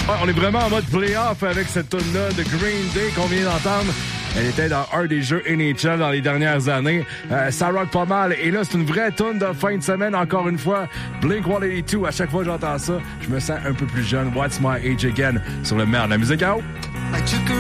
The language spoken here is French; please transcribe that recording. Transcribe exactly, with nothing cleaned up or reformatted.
Ouais, on est vraiment en mode playoff avec cette tune-là de Green Day qu'on vient d'entendre. Elle était dans un des jeux N H L dans les dernières années. Euh, ça rock pas mal. Et là, c'est une vraie tune de fin de semaine, encore une fois. Blink one eighty-two, à chaque fois que j'entends ça, je me sens un peu plus jeune. What's My Age Again sur le meilleur de la musique à eau.